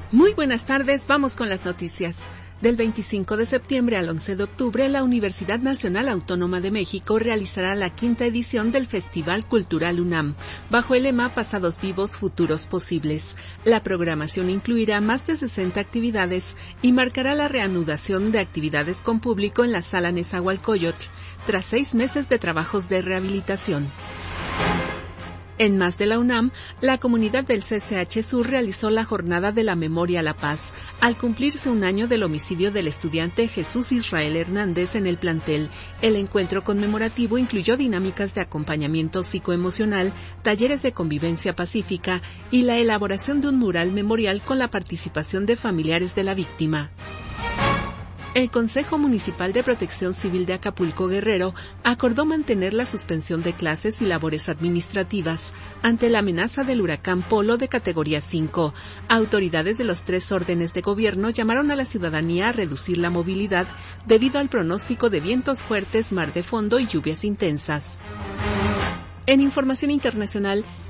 Muy buenas tardes, vamos con las noticias. Del 25 de septiembre al 11 de octubre, la Universidad Nacional Autónoma de México realizará la 5ª edición del Festival Cultural UNAM, bajo el lema Pasados vivos, futuros posibles. La programación incluirá más de 60 actividades y marcará la reanudación de actividades con público en la Sala Nezahualcóyotl, tras 6 meses de trabajos de rehabilitación. En más de la UNAM, la comunidad del CCH Sur realizó la Jornada de la Memoria a la Paz, al cumplirse un año del homicidio del estudiante Jesús Israel Hernández en el plantel. El encuentro conmemorativo incluyó dinámicas de acompañamiento psicoemocional, talleres de convivencia pacífica y la elaboración de un mural memorial con la participación de familiares de la víctima. El Consejo Municipal de Protección Civil de Acapulco Guerrero acordó mantener la suspensión de clases y labores administrativas ante la amenaza del huracán Polo de categoría 5. Autoridades de los 3 órdenes de gobierno llamaron a la ciudadanía a reducir la movilidad debido al pronóstico de vientos fuertes, mar de fondo y lluvias intensas. En información internacional,